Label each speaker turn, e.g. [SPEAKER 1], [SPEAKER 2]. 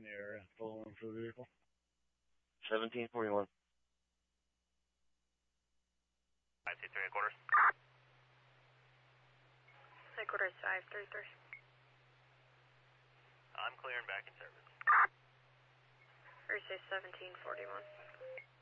[SPEAKER 1] the area. Pulling for the vehicle.
[SPEAKER 2] 1741.
[SPEAKER 3] 523
[SPEAKER 4] Headquarters 533.
[SPEAKER 3] I'm clearing back in service.
[SPEAKER 4] Or say 1741.